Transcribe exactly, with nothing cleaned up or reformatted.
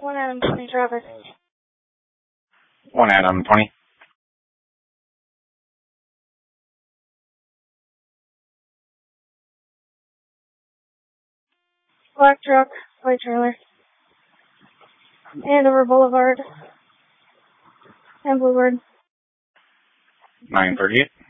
One Adam twenty traffic. One Adam twenty. Black truck, white trailer. Andover Boulevard. And Bluebird. nine thirty-eight.